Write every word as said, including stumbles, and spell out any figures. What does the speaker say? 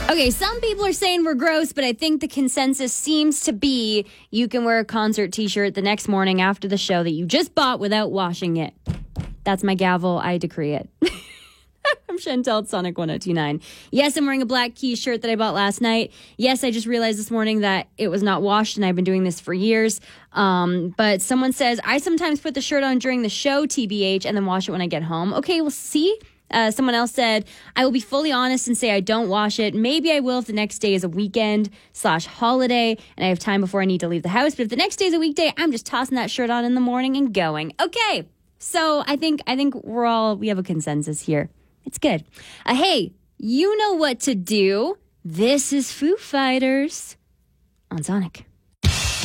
Okay, some people are saying we're gross, but I think the consensus seems to be you can wear a concert t-shirt the next morning after the show that you just bought without washing it. That's my gavel. I decree it. I'm Chantel at Sonic one oh two point nine. Yes, I'm wearing a Black Keys shirt that I bought last night. Yes, I just realized this morning that it was not washed, and I've been doing this for years. Um, but someone says, I sometimes put the shirt on during the show, T B H, and then wash it when I get home. Okay, well, see? Uh, someone else said, I will be fully honest and say I don't wash it. Maybe I will if the next day is a weekend slash holiday and I have time before I need to leave the house. But if the next day is a weekday, I'm just tossing that shirt on in the morning and going. Okay, so I think I think we're all, we have a consensus here. It's good. Uh, hey, you know what to do. This is Foo Fighters on Sonic.